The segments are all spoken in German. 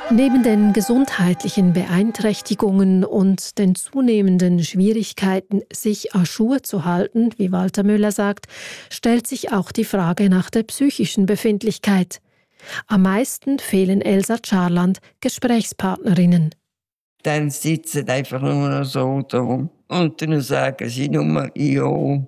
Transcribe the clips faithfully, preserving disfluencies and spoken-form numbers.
Neben den gesundheitlichen Beeinträchtigungen und den zunehmenden Schwierigkeiten, sich à jour zu halten, wie Walter Müller sagt, stellt sich auch die Frage nach der psychischen Befindlichkeit. Am meisten fehlen Elsa Scharland Gesprächspartnerinnen. Dann sitzen einfach nur noch so da und dann sagen sie nur «Ja»,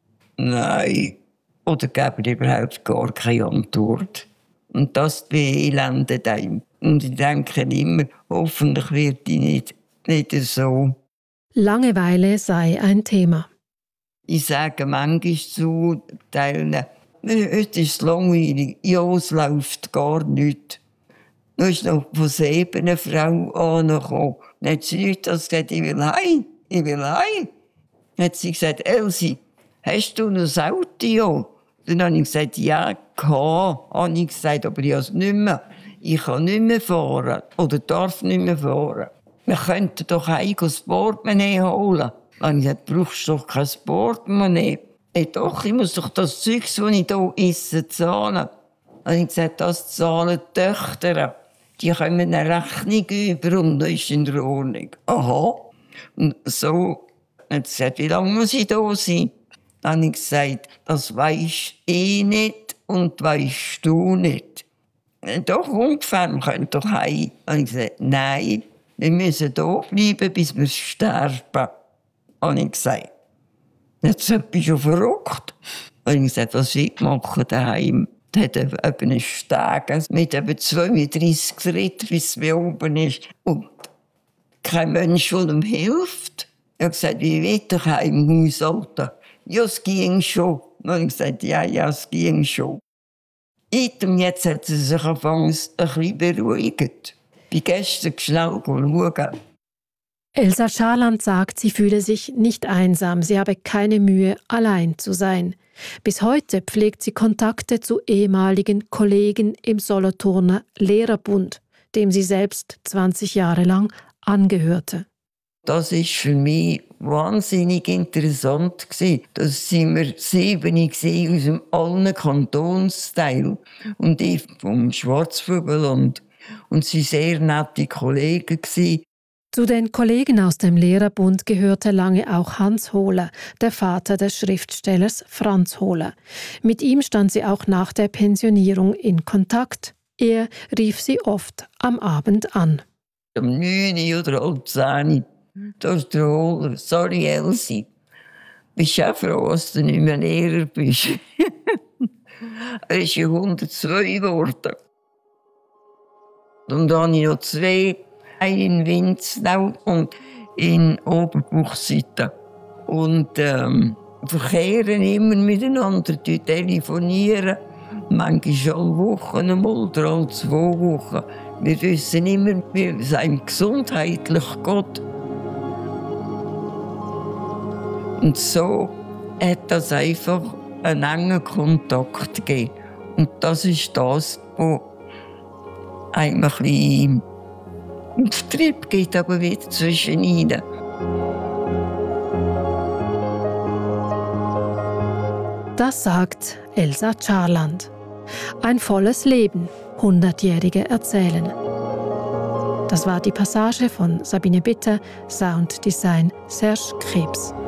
«Nein» oder geben überhaupt gar keine Antwort. Und das beelendet einem. Und ich denke immer, hoffentlich wird die nicht, nicht so. Langeweile sei ein Thema. Ich sage manchmal zu Teilen, heute ist es langweilig, ja, es läuft gar nicht. Dann ist noch von sieben eine Frau angekommen. Dann hat sie nicht gesagt, ich will heim, ich will heim. Dann hat sie gesagt, Elsie, hast du noch das Auto? Dann habe ich gesagt, ja, kann. Habe ich gesagt, aber ich habe es nicht mehr. Ich kann nicht mehr fahren oder darf nicht mehr fahren. Wir könnten doch heim das Portemonnaie holen. Dann habe ich gesagt, brauchst du doch kein Portemonnaie. Hey, doch, ich muss doch das Zeug, das ich hier esse, zahlen. Dann habe ich gesagt, das zahlen die Töchter. Die kommen eine Rechnung über und das ist in der Ordnung. Aha. Und so hat sie gesagt, wie lange muss ich da sein? Dann habe ich gesagt, das weisst eh nicht und weisst du nicht. Doch, ungefähr, wir können doch heim. Dann habe ich gesagt, nein, wir müssen hier bleiben, bis wir sterben. Habe ich gesagt. Jetzt bin ich schon verrückt. Dann habe ich gesagt, was will ich machen daheim? Da hat er einen Steg mit etwa zweiunddreissig Tritten, bis es mir oben ist. Und kein Mensch, der ihm hilft. Er hat gesagt, wie will ich heim im Haus halten? Ja, es ging schon. Dann habe ich gesagt, ja, ja, es ging schon. Und jetzt hat sie sich anfangs ein bisschen beruhigt. Ich bin gestern schnell schauen. Elsa Scharland sagt, sie fühle sich nicht einsam, sie habe keine Mühe, allein zu sein. Bis heute pflegt sie Kontakte zu ehemaligen Kollegen im Solothurner Lehrerbund, dem sie selbst zwanzig Jahre lang angehörte. Das war für mich wahnsinnig interessant. Da waren wir sieben aus dem allen Kantonsteil und ich vom Schwarzvögelland. Und sie waren sehr nette Kollegen. Zu den Kollegen aus dem Lehrerbund gehörte lange auch Hans Hohler, der Vater des Schriftstellers Franz Hohler. Mit ihm stand sie auch nach der Pensionierung in Kontakt. Er rief sie oft am Abend an. Um neun Uhr oder halb zehn. Da ist der Hohler. Sorry, Elsie. Bist du auch froh, dass du nicht mehr Lehrer bist? Er ist ja hundertzwei geworden. Und dann habe ich noch zwei, einen in Winznau und in Oberbuchseite. Und ähm, verkehren immer miteinander, telefonieren. Manchmal alle Wochen einmal oder alle zwei Wochen. Wir wissen immer, wie es einem gesundheitlich geht. Und so hat das einfach einen engen Kontakt gegeben. Und das ist das, was einem ein bisschen Auftrieb gibt, aber wieder zwischen ihnen. Das sagt Elsa Scharland. Ein volles Leben, Hundertjährige erzählen. Das war die Passage von Sabine Bitter, Sounddesign Serge Krebs.